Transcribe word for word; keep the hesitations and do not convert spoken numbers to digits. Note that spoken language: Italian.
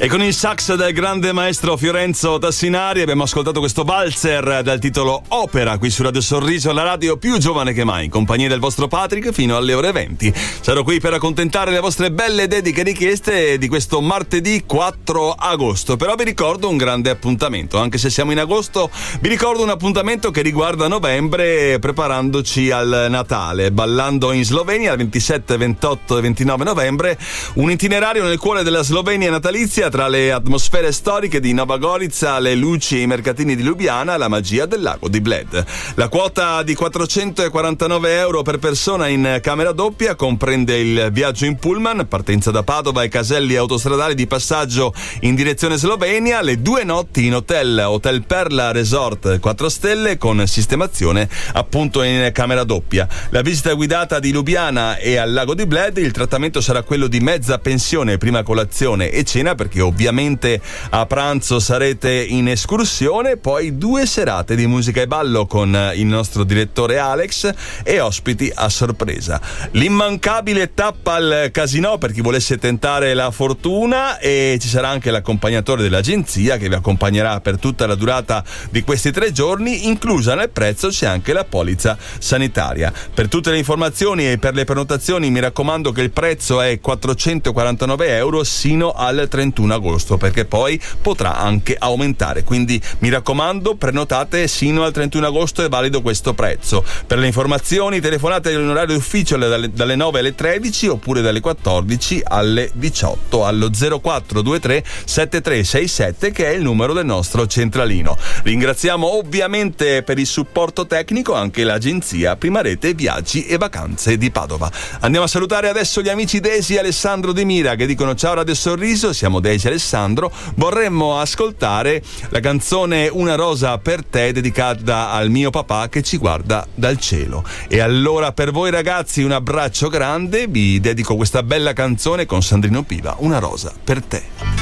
E con il sax del grande maestro Fiorenzo Tassinari abbiamo ascoltato questo valzer dal titolo Opera, qui su Radio Sorriso, la radio più giovane che mai, in compagnia del vostro Patrick fino alle ore venti. Sarò qui per accontentare le vostre belle dediche richieste di questo martedì quattro agosto. Però vi ricordo un grande appuntamento, anche se siamo in agosto, vi ricordo un appuntamento che riguarda novembre, preparandoci al Natale, ballando in Slovenia il ventisette, ventotto e ventinove novembre, un itinerario nel cuore della Slovenia natalizia, tra le atmosfere storiche di Nova Gorica, le luci e i mercatini di Lubiana, la magia del lago di Bled. La quota di quattrocentoquarantanove euro per persona in camera doppia comprende il viaggio in pullman, partenza da Padova e caselli autostradali di passaggio in direzione Slovenia, le due notti in hotel, Hotel Perla Resort quattro stelle con sistemazione appunto in camera doppia. La visita guidata di Lubiana e al lago di Bled, il trattamento sarà quello di mezza pensione, prima colazione e cena, perché ovviamente a pranzo sarete in escursione, poi due serate di musica e ballo con il nostro direttore Alex e ospiti a sorpresa. L'immancabile tappa al casino per chi volesse tentare la fortuna, e ci sarà anche l'accompagnatore dell'agenzia che vi accompagnerà per tutta la durata di questi tre giorni. Inclusa nel prezzo c'è anche la polizza sanitaria. Per tutte le informazioni e per le prenotazioni mi raccomando che il prezzo è quattrocentoquarantanove euro sino al trentuno agosto, perché poi potrà anche aumentare, quindi mi raccomando prenotate sino al trentuno agosto, è valido questo prezzo. Per le informazioni telefonate in orario ufficio dalle, dalle nove alle tredici oppure dalle quattordici alle diciotto allo zero quattro due tre sette tre sei sette, che è il numero del nostro centralino. Ringraziamo ovviamente per il supporto tecnico anche l'agenzia Prima Rete Viaggi e Vacanze di Padova. Andiamo a salutare adesso gli amici Desi e Alessandro Di Mira che dicono: ciao Radio Sorriso, siamo Desi e Alessandro, vorremmo ascoltare la canzone Una rosa per te dedicata al mio papà che ci guarda dal cielo. E allora per voi ragazzi un abbraccio grande, vi dedico questa bella canzone con Sandrino Piva, Una rosa per te.